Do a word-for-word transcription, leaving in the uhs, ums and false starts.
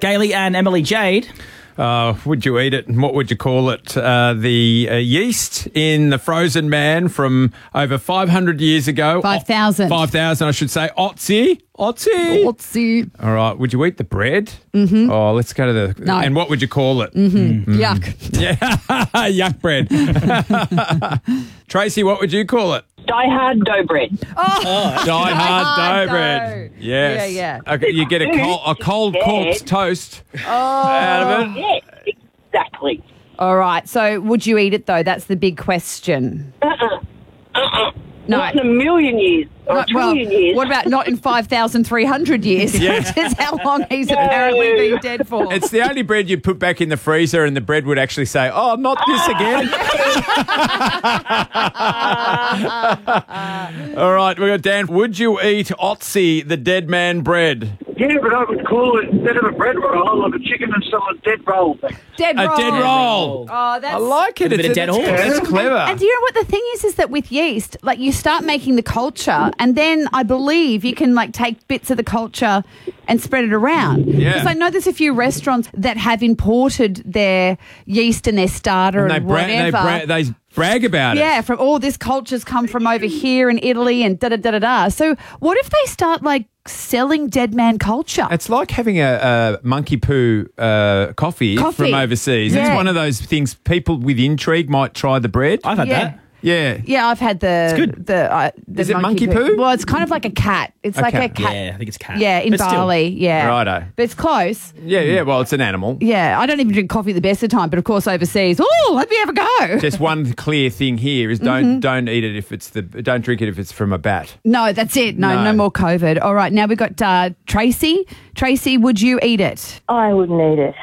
Gailey and Emily Jade. Uh, would you eat it and what would you call it? Uh, the uh, yeast in the frozen man from over five hundred years ago. five thousand. five thousand, I should say. Otzi. Otzi. Otzi. All right. Would you eat the bread? Mm-hmm. Oh, let's go to the... No. And what would you call it? Mm-hmm. Mm. Yuck. Yeah. Yuck bread. Tracy, what would you call it? Die Hard dough bread. Oh, Die hard hard dough bread. dough. Yes. Yeah, yeah. Okay, you get a cold, a cold corpse toast out of it. Yeah, exactly. All right. So would you eat it, though? That's the big question. Uh-uh. Uh-uh. No. Not in a million years or Not- a well, trillion years. what about not in five thousand three hundred years? Yeah. Which is how long he's apparently been dead for. It's the only bread you put back in the freezer and the bread would actually say, oh, not this again. All right, we got Dan. Would you eat Otzi, the dead man bread? Yeah, but I would call it, instead of a bread roll, like a chicken and salad dead roll thing. Dead A roll. dead roll. Oh, that's... I like it. Bit of It's a dead that's, horse. that's clever. And do you know what the thing is? Is that with yeast, like you start making the culture, and then I believe you can like take bits of the culture and spread it around. Yeah. Because I know there's a few restaurants that have imported their yeast and their starter and, And they, bra- they, whatever. bra- they brag about yeah, it. from all this culture's come from over here in Italy and da da da da da. So what if they start like selling dead man culture? It's like having a, a monkey poo uh, coffee, Coffee. from overseas. Yeah. It's one of those things people with intrigue might try the bread. I've had Yeah. that. Yeah. Yeah, I've had the good. the, uh, the Is it monkey poo? Well, it's kind of like a cat. It's A like cat. a cat. Yeah, I think it's cat. Yeah, in But still. Bali. Yeah, Righto. But it's close. Yeah, yeah. Well, it's an animal. Yeah, I don't even drink coffee at the best of time, but of course overseas. Oh, let me have a go. Just one clear thing here is don't Mm-hmm. don't eat it if it's the don't drink it if it's from a bat. No, that's it. No, No. no, more COVID. All right, now we've got uh, Tracy. Tracy, would you eat it? I wouldn't eat it.